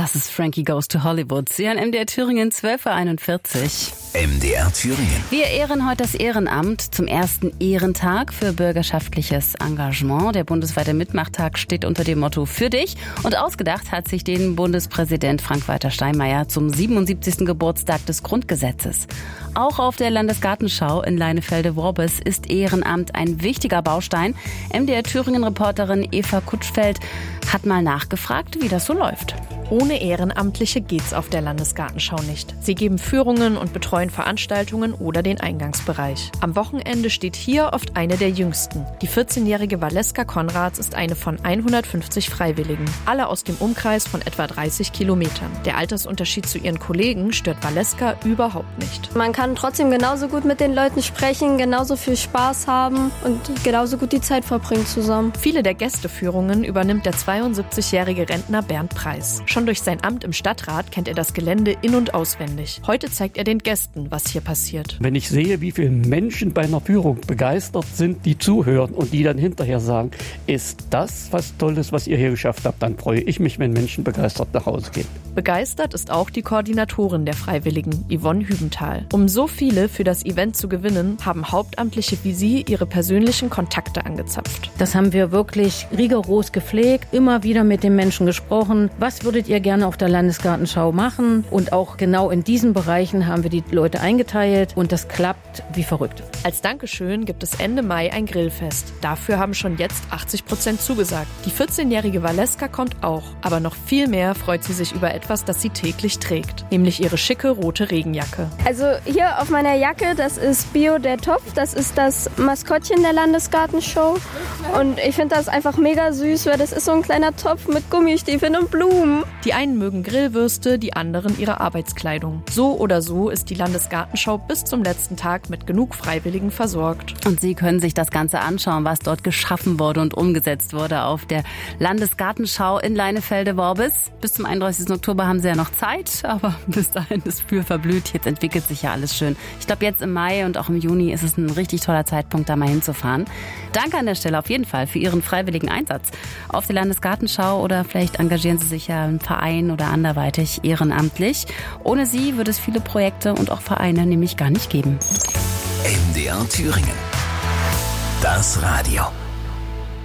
Das ist Frankie Goes to Hollywood. Sie hören MDR Thüringen 12.41 Uhr. MDR Thüringen. Wir ehren heute das Ehrenamt zum ersten Ehrentag für bürgerschaftliches Engagement. Der bundesweite Mitmachtag steht unter dem Motto Für dich. Und ausgedacht hat sich den Bundespräsident Frank-Walter Steinmeier zum 77. Geburtstag des Grundgesetzes. Auch auf der Landesgartenschau in Leinefelde-Worbis ist Ehrenamt ein wichtiger Baustein. MDR Thüringen-Reporterin Eva Kutschfeld hat mal nachgefragt, wie das so läuft. Ohne Ehrenamtliche geht's auf der Landesgartenschau nicht. Sie geben Führungen und betreuen Veranstaltungen oder den Eingangsbereich. Am Wochenende steht hier oft eine der jüngsten. Die 14-jährige Valeska Konrads ist eine von 150 Freiwilligen. Alle aus dem Umkreis von etwa 30 Kilometern. Der Altersunterschied zu ihren Kollegen stört Valeska überhaupt nicht. Man kann trotzdem genauso gut mit den Leuten sprechen, genauso viel Spaß haben und genauso gut die Zeit verbringen zusammen. Viele der Gästeführungen übernimmt der 72-jährige Rentner Bernd Preis. Schon durch sein Amt im Stadtrat kennt er das Gelände in- und auswendig. Heute zeigt er den Gästen, was hier passiert. Wenn ich sehe, wie viele Menschen bei einer Führung begeistert sind, die zuhören und die dann hinterher sagen, ist das was Tolles, was ihr hier geschafft habt, dann freue ich mich, wenn Menschen begeistert nach Hause gehen. Begeistert ist auch die Koordinatorin der Freiwilligen, Yvonne Hübenthal. Um so viele für das Event zu gewinnen, haben Hauptamtliche wie sie ihre persönlichen Kontakte angezapft. Das haben wir wirklich rigoros gepflegt, immer wieder mit den Menschen gesprochen. Was würdet ihr gerne auf der Landesgartenschau machen? Und auch genau in diesen Bereichen haben wir die Leute eingeteilt und das klappt wie verrückt. Als Dankeschön gibt es Ende Mai ein Grillfest. Dafür haben schon jetzt 80% zugesagt. Die 14-jährige Valeska kommt auch, aber noch viel mehr freut sie sich über etwas, das sie täglich trägt, nämlich ihre schicke rote Regenjacke. Also hier auf meiner Jacke, das ist Bio der Topf, das ist das Maskottchen der Landesgartenshow und ich finde das einfach mega süß, weil das ist so ein kleiner Topf mit Gummistiefeln und Blumen. Die einen mögen Grillwürste, die anderen ihre Arbeitskleidung. So oder so ist die Landesgartenschau bis zum letzten Tag mit genug Freiwilligen versorgt. Und Sie können sich das Ganze anschauen, was dort geschaffen wurde und umgesetzt wurde auf der Landesgartenschau in Leinefelde-Worbis. Bis zum 31. Oktober haben Sie ja noch Zeit, aber bis dahin ist früh verblüht. Jetzt entwickelt sich ja alles schön. Ich glaube, jetzt im Mai und auch im Juni ist es ein richtig toller Zeitpunkt, da mal hinzufahren. Danke an der Stelle auf jeden Fall für Ihren freiwilligen Einsatz auf der Landesgartenschau oder vielleicht engagieren Sie sich ja im Verein oder anderweitig ehrenamtlich. Ohne Sie würde es viele Projekte und auch Vereine nämlich gar nicht geben. MDR Thüringen. Das Radio.